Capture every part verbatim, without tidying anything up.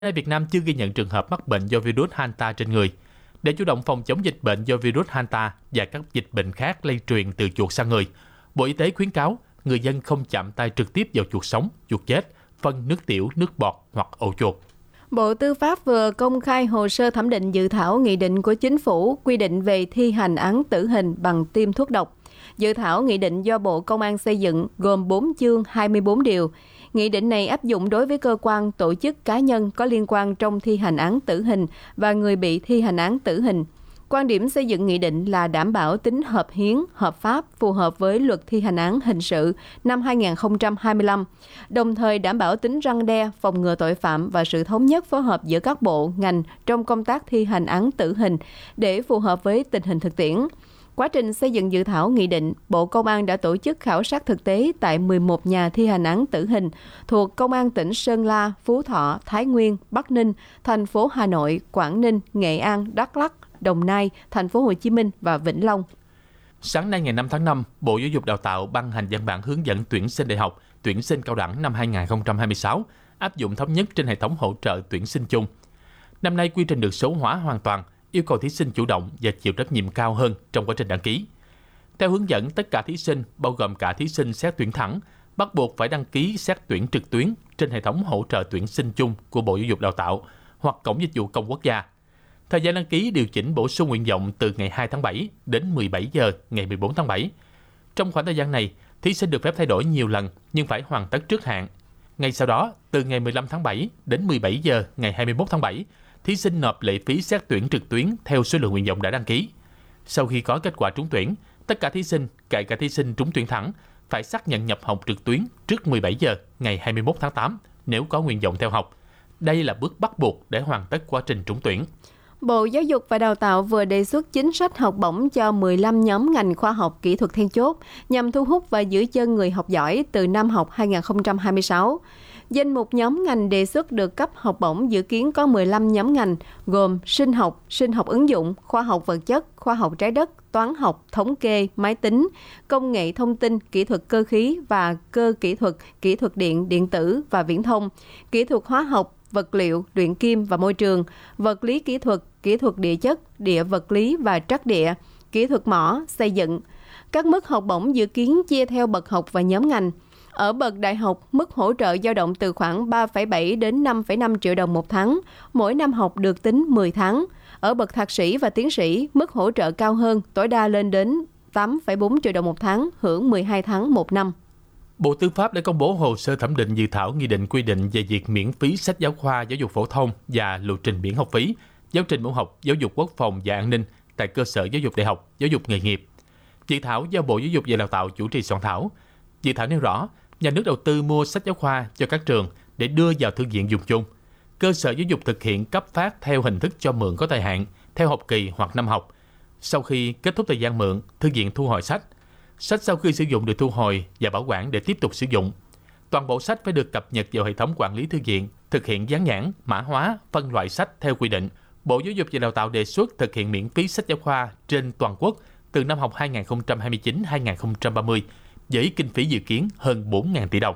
Nay Việt Nam chưa ghi nhận trường hợp mắc bệnh do virus Hanta trên người. Để chủ động phòng chống dịch bệnh do virus Hanta và các dịch bệnh khác lây truyền từ chuột sang người, Bộ Y tế khuyến cáo người dân không chạm tay trực tiếp vào chuột sống, chuột chết, phân, nước tiểu, nước bọt hoặc ổ chuột. Bộ Tư pháp vừa công khai hồ sơ thẩm định dự thảo nghị định của Chính phủ quy định về thi hành án tử hình bằng tiêm thuốc độc. Dự thảo nghị định do Bộ Công an xây dựng gồm bốn chương hai mươi bốn điều. Nghị định này áp dụng đối với cơ quan, tổ chức, cá nhân có liên quan trong thi hành án tử hình và người bị thi hành án tử hình. Quan điểm xây dựng nghị định là đảm bảo tính hợp hiến, hợp pháp, phù hợp với luật thi hành án hình sự năm hai nghìn không trăm hai mươi lăm, đồng thời đảm bảo tính răn đe, phòng ngừa tội phạm và sự thống nhất phối hợp giữa các bộ, ngành trong công tác thi hành án tử hình để phù hợp với tình hình thực tiễn. Quá trình xây dựng dự thảo nghị định, Bộ Công an đã tổ chức khảo sát thực tế tại mười một nhà thi hành án tử hình thuộc Công an tỉnh Sơn La, Phú Thọ, Thái Nguyên, Bắc Ninh, thành phố Hà Nội, Quảng Ninh, Nghệ An, Đắk Lắk, Đồng Nai, thành phố Hồ Chí Minh và Vĩnh Long. Sáng nay ngày năm tháng năm, Bộ Giáo dục Đào tạo ban hành văn bản hướng dẫn tuyển sinh đại học, tuyển sinh cao đẳng năm hai nghìn không trăm hai mươi sáu, áp dụng thống nhất trên hệ thống hỗ trợ tuyển sinh chung. Năm nay quy trình được số hóa hoàn toàn, yêu cầu thí sinh chủ động và chịu trách nhiệm cao hơn trong quá trình đăng ký. Theo hướng dẫn, tất cả thí sinh, bao gồm cả thí sinh xét tuyển thẳng, bắt buộc phải đăng ký xét tuyển trực tuyến trên hệ thống hỗ trợ tuyển sinh chung của Bộ Giáo dục Đào tạo hoặc Cổng Dịch vụ Công Quốc gia. Thời gian đăng ký điều chỉnh bổ sung nguyện vọng từ ngày hai tháng bảy đến mười bảy giờ ngày mười bốn tháng bảy. Trong khoảng thời gian này, thí sinh được phép thay đổi nhiều lần nhưng phải hoàn tất trước hạn. Ngay sau đó, từ ngày mười lăm tháng bảy đến mười bảy giờ ngày hai mươi mốt tháng bảy, thí sinh nộp lệ phí xét tuyển trực tuyến theo số lượng nguyện vọng đã đăng ký. Sau khi có kết quả trúng tuyển, tất cả thí sinh, kể cả thí sinh trúng tuyển thẳng, phải xác nhận nhập học trực tuyến trước mười bảy giờ ngày hai mươi mốt tháng tám nếu có nguyện vọng theo học. Đây là bước bắt buộc để hoàn tất quá trình trúng tuyển. Bộ Giáo dục và Đào tạo vừa đề xuất chính sách học bổng cho mười lăm nhóm ngành khoa học kỹ thuật then chốt nhằm thu hút và giữ chân người học giỏi từ năm học hai nghìn không trăm hai mươi sáu. Danh mục nhóm ngành đề xuất được cấp học bổng dự kiến có mười lăm nhóm ngành gồm sinh học, sinh học ứng dụng, khoa học vật chất, khoa học trái đất, toán học, thống kê, máy tính, công nghệ thông tin, kỹ thuật cơ khí và cơ kỹ thuật, kỹ thuật điện, điện tử và viễn thông, kỹ thuật hóa học, vật liệu, luyện kim và môi trường, vật lý kỹ thuật, kỹ thuật địa chất, địa vật lý và trắc địa, kỹ thuật mỏ, xây dựng. Các mức học bổng dự kiến chia theo bậc học và nhóm ngành. Ở bậc đại học, mức hỗ trợ dao động từ khoảng ba phẩy bảy đến năm phẩy năm triệu đồng một tháng, mỗi năm học được tính mười tháng. Ở bậc thạc sĩ và tiến sĩ, mức hỗ trợ cao hơn, tối đa lên đến tám phẩy bốn triệu đồng một tháng, hưởng mười hai tháng một năm. Bộ Tư pháp đã công bố hồ sơ thẩm định dự thảo nghị định quy định về việc miễn phí sách giáo khoa giáo dục phổ thông và lộ trình miễn học phí, giáo trình môn học giáo dục quốc phòng và an ninh tại cơ sở giáo dục đại học, giáo dục nghề nghiệp. Dự thảo do Bộ Giáo dục và Đào tạo chủ trì soạn thảo. Dự thảo nêu rõ, nhà nước đầu tư mua sách giáo khoa cho các trường để đưa vào thư viện dùng chung. Cơ sở giáo dục thực hiện cấp phát theo hình thức cho mượn có thời hạn, theo học kỳ hoặc năm học. Sau khi kết thúc thời gian mượn, thư viện thu hồi sách. Sách sau khi sử dụng được thu hồi và bảo quản để tiếp tục sử dụng. Toàn bộ sách phải được cập nhật vào hệ thống quản lý thư viện, thực hiện dán nhãn, mã hóa, phân loại sách theo quy định. Bộ Giáo dục và Đào tạo đề xuất thực hiện miễn phí sách giáo khoa trên toàn quốc từ năm học hai nghìn không trăm hai mươi chín đến hai nghìn không trăm ba mươi với kinh phí dự kiến hơn bốn nghìn tỷ đồng.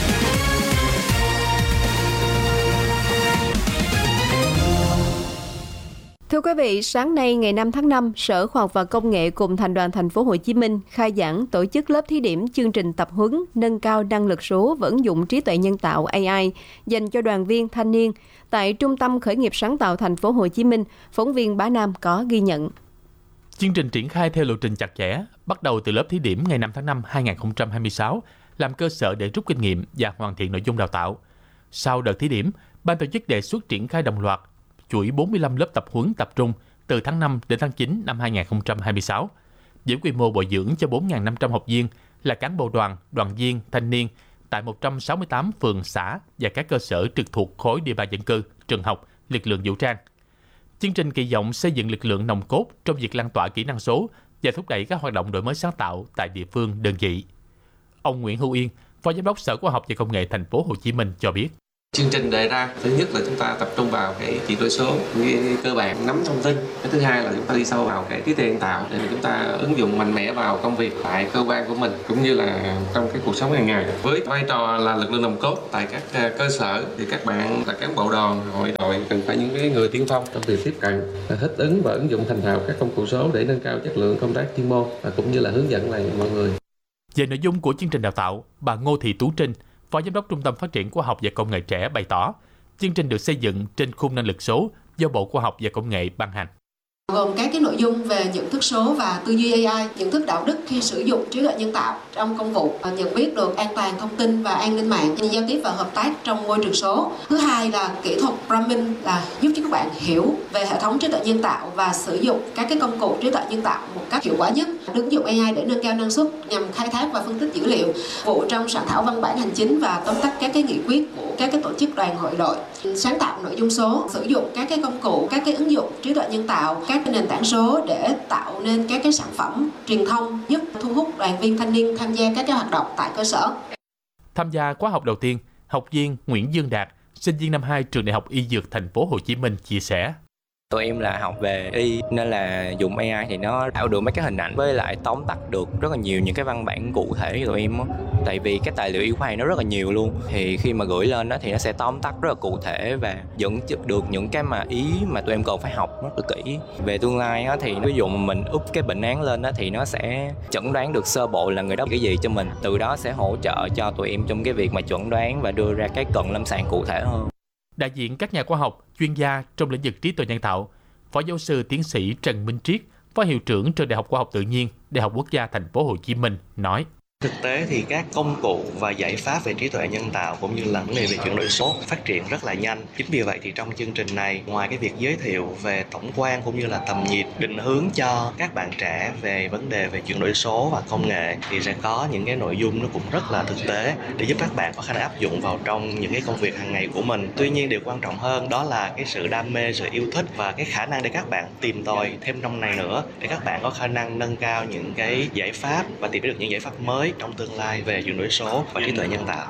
Thưa quý vị, sáng nay ngày năm tháng năm, Sở Khoa học và Công nghệ cùng Thành đoàn Thành phố Hồ Chí Minh khai giảng tổ chức lớp thí điểm chương trình tập huấn nâng cao năng lực số và ứng dụng trí tuệ nhân tạo A I dành cho đoàn viên thanh niên tại Trung tâm Khởi nghiệp sáng tạo Thành phố Hồ Chí Minh. Phóng viên Bá Nam có ghi nhận. Chương trình triển khai theo lộ trình chặt chẽ, bắt đầu từ lớp thí điểm ngày năm tháng năm năm hai nghìn không trăm hai mươi sáu, làm cơ sở để rút kinh nghiệm và hoàn thiện nội dung đào tạo. Sau đợt thí điểm, ban tổ chức đề xuất triển khai đồng loạt chuỗi bốn mươi lăm lớp tập huấn tập trung từ tháng năm đến tháng chín năm hai nghìn không trăm hai mươi sáu, với quy mô bồi dưỡng cho bốn nghìn năm trăm học viên là cán bộ đoàn, đoàn viên, thanh niên tại một trăm sáu mươi tám phường, xã và các cơ sở trực thuộc khối địa bàn dân cư, trường học, lực lượng vũ trang. Chương trình kỳ vọng xây dựng lực lượng nòng cốt trong việc lan tỏa kỹ năng số và thúc đẩy các hoạt động đổi mới sáng tạo tại địa phương, đơn vị. Ông Nguyễn Hữu Yên, Phó Giám đốc Sở Khoa học và Công nghệ Thành phố Hồ Chí Minh cho biết. Chương trình đề ra thứ nhất là chúng ta tập trung vào cái chuyển đổi số, cái cơ bản nắm thông tin. Cái thứ hai là chúng ta đi sâu vào cái trí tuệ nhân tạo để mà chúng ta ứng dụng mạnh mẽ vào công việc tại cơ quan của mình cũng như là trong cái cuộc sống hàng ngày. Với vai trò là lực lượng nòng cốt tại các cơ sở thì các bạn là cán bộ đoàn, hội đội cần phải những cái người tiên phong trong việc tiếp cận, thích ứng và ứng dụng thành thạo các công cụ số để nâng cao chất lượng công tác chuyên môn và cũng như là hướng dẫn lại mọi người. Về nội dung của chương trình đào tạo, bà Ngô Thị Tú Trinh, Phó Giám đốc Trung tâm Phát triển Khoa học và Công nghệ trẻ bày tỏ, chương trình được xây dựng trên khung năng lực số do Bộ Khoa học và Công nghệ ban hành. Gồm các cái nội dung về nhận thức số và tư duy a i, nhận thức đạo đức khi sử dụng trí tuệ nhân tạo trong công vụ, nhận biết được an toàn thông tin và an ninh mạng, giao tiếp và hợp tác trong môi trường số. Thứ hai là kỹ thuật programming, là giúp cho các bạn hiểu về hệ thống trí tuệ nhân tạo và sử dụng các cái công cụ trí tuệ nhân tạo một cách hiệu quả nhất. Ứng dụng a i để nâng cao năng suất nhằm khai thác và phân tích dữ liệu, vụ trong soạn thảo văn bản hành chính và tóm tắt các cái nghị quyết của các cái tổ chức đoàn hội đội, sáng tạo nội dung số, sử dụng các cái công cụ, các cái ứng dụng trí tuệ nhân tạo, các cái nền tảng số để tạo nên các cái sản phẩm truyền thông giúp thu hút đoàn viên thanh niên tham gia các cái hoạt động tại cơ sở. Tham gia khóa học đầu tiên, học viên Nguyễn Dương Đạt, sinh viên năm hai trường Đại học Y Dược Thành phố Hồ Chí Minh chia sẻ. Tụi em là học về y nên là dùng a i thì nó tạo được mấy cái hình ảnh với lại tóm tắt được rất là nhiều những cái văn bản cụ thể cho tụi em. Tại vì cái tài liệu y khoa nó rất là nhiều luôn, thì khi mà gửi lên đó thì nó sẽ tóm tắt rất là cụ thể và dẫn được những cái mà ý mà tụi em cần phải học rất là kỹ. Về tương lai á, thì ví dụ mà mình úp cái bệnh án lên đó, thì nó sẽ chẩn đoán được sơ bộ là người đó cái gì cho mình, từ đó sẽ hỗ trợ cho tụi em trong cái việc mà chẩn đoán và đưa ra cái cận lâm sàng cụ thể hơn. Đại diện các nhà khoa học, chuyên gia trong lĩnh vực trí tuệ nhân tạo, Phó giáo sư tiến sĩ Trần Minh Triết, Phó hiệu trưởng trường Đại học Khoa học Tự nhiên, Đại học Quốc gia Thành phố Hồ Chí Minh nói: Thực tế thì các công cụ và giải pháp về trí tuệ nhân tạo cũng như là vấn đề về chuyển đổi số phát triển rất là nhanh. Chính vì vậy thì trong chương trình này, ngoài cái việc giới thiệu về tổng quan cũng như là tầm nhìn, định hướng cho các bạn trẻ về vấn đề về chuyển đổi số và công nghệ, thì sẽ có những cái nội dung nó cũng rất là thực tế để giúp các bạn có khả năng áp dụng vào trong những cái công việc hàng ngày của mình. Tuy nhiên điều quan trọng hơn đó là cái sự đam mê, sự yêu thích và cái khả năng để các bạn tìm tòi thêm trong này nữa, để các bạn có khả năng nâng cao những cái giải pháp và tìm được những giải pháp mới trong tương lai về chuyển đổi số và trí tuệ nhân tạo.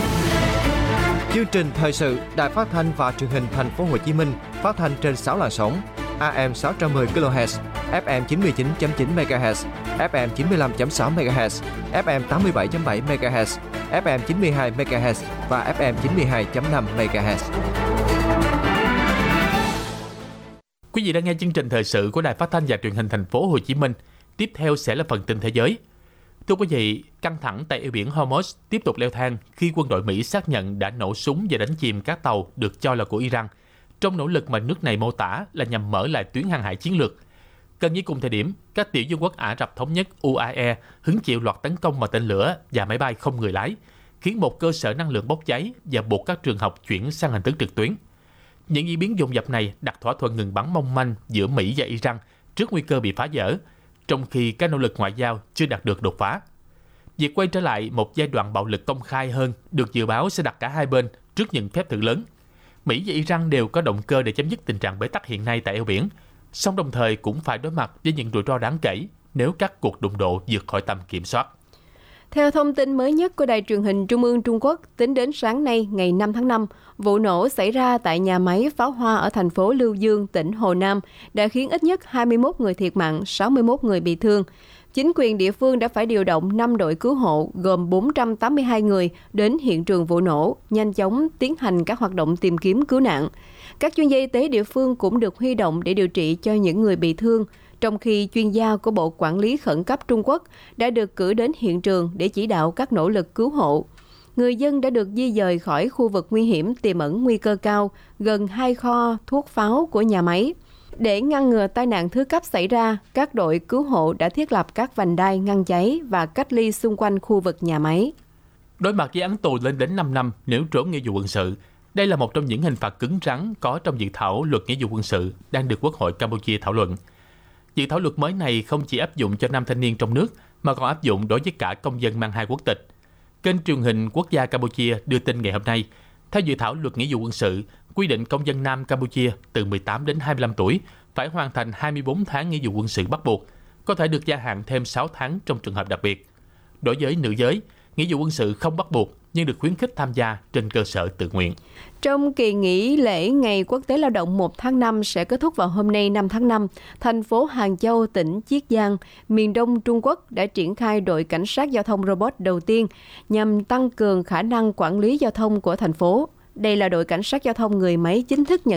Chương trình thời sự Đài Phát thanh và Truyền hình Thành phố Hồ Chí Minh phát thanh trên sáu làn sóng: a em sáu trăm mười ki lô héc, ép em chín mươi chín chấm chín mê ga héc, ép em chín mươi lăm chấm sáu mê ga héc, ép em tám mươi bảy chấm bảy mê ga héc, ép em chín mươi hai mê ga héc và ép em chín mươi hai chấm năm mê ga héc. Quý vị đang nghe chương trình thời sự của Đài Phát thanh và Truyền hình Thành phố Hồ Chí Minh. Tiếp theo sẽ là phần tin thế giới. Thưa quý vị, căng thẳng tại eo biển Hormuz tiếp tục leo thang khi quân đội Mỹ xác nhận đã nổ súng và đánh chìm các tàu được cho là của Iran, trong nỗ lực mà nước này mô tả là nhằm mở lại tuyến hàng hải chiến lược. Gần như cùng thời điểm, các tiểu vương quốc Ả Rập Thống Nhất U A E hứng chịu loạt tấn công bằng tên lửa và máy bay không người lái, khiến một cơ sở năng lượng bốc cháy và buộc các trường học chuyển sang hình thức trực tuyến. Những diễn biến dồn dập này đặt thỏa thuận ngừng bắn mong manh giữa Mỹ và Iran trước nguy cơ bị phá vỡ, trong khi các nỗ lực ngoại giao chưa đạt được đột phá. Việc quay trở lại một giai đoạn bạo lực công khai hơn được dự báo sẽ đặt cả hai bên trước những phép thử lớn. Mỹ và Iran đều có động cơ để chấm dứt tình trạng bế tắc hiện nay tại eo biển, song đồng thời cũng phải đối mặt với những rủi ro đáng kể nếu các cuộc đụng độ vượt khỏi tầm kiểm soát. Theo thông tin mới nhất của Đài truyền hình Trung ương Trung Quốc, tính đến sáng nay ngày năm tháng năm, vụ nổ xảy ra tại nhà máy pháo hoa ở thành phố Lưu Dương, tỉnh Hồ Nam đã khiến ít nhất hai mươi mốt người thiệt mạng, sáu mươi mốt người bị thương. Chính quyền địa phương đã phải điều động năm đội cứu hộ gồm bốn trăm tám mươi hai người đến hiện trường vụ nổ, nhanh chóng tiến hành các hoạt động tìm kiếm cứu nạn. Các chuyên gia y tế địa phương cũng được huy động để điều trị cho những người bị thương, trong khi chuyên gia của Bộ Quản lý Khẩn cấp Trung Quốc đã được cử đến hiện trường để chỉ đạo các nỗ lực cứu hộ. Người dân đã được di dời khỏi khu vực nguy hiểm tiềm ẩn nguy cơ cao gần hai kho thuốc pháo của nhà máy. Để ngăn ngừa tai nạn thứ cấp xảy ra, các đội cứu hộ đã thiết lập các vành đai ngăn cháy và cách ly xung quanh khu vực nhà máy. Đối mặt với án tù lên đến năm năm nếu trốn nghĩa vụ quân sự, đây là một trong những hình phạt cứng rắn có trong dự thảo luật nghĩa vụ quân sự đang được Quốc hội Campuchia thảo luận. Dự thảo luật mới này không chỉ áp dụng cho nam thanh niên trong nước mà còn áp dụng đối với cả công dân mang hai quốc tịch. Kênh truyền hình Quốc gia Campuchia đưa tin ngày hôm nay, theo dự thảo luật nghĩa vụ quân sự, quy định công dân nam Campuchia từ mười tám đến hai mươi lăm tuổi phải hoàn thành hai mươi bốn tháng nghĩa vụ quân sự bắt buộc, có thể được gia hạn thêm sáu tháng trong trường hợp đặc biệt. Đối với nữ giới, nghĩa vụ quân sự không bắt buộc nhưng được khuyến khích tham gia trên cơ sở tự nguyện. Trong kỳ nghỉ lễ Ngày Quốc tế Lao động một tháng năm sẽ kết thúc vào hôm nay năm tháng năm, thành phố Hàng Châu, tỉnh Chiết Giang, miền đông Trung Quốc đã triển khai đội cảnh sát giao thông robot đầu tiên nhằm tăng cường khả năng quản lý giao thông của thành phố. Đây là đội cảnh sát giao thông người máy chính thức nhận